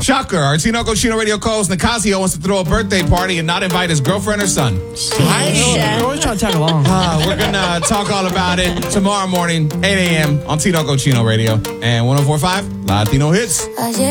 Shocker. Our Tinoco Chino Radio co-host Nicasio wants to throw a birthday party and not invite his girlfriend or son. You're always trying to tag along. We're going to talk all about it tomorrow morning, 8 a.m. on Tinoco Chino Radio and 104.5 Latino Hits.